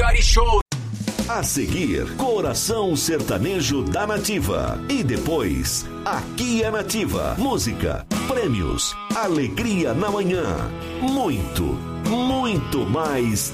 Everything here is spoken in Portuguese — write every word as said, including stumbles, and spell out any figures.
melhores shows. A seguir, Coração Sertanejo da Nativa. E depois, Aqui é Nativa. Música, prêmios, alegria na manhã. Muito, muito mais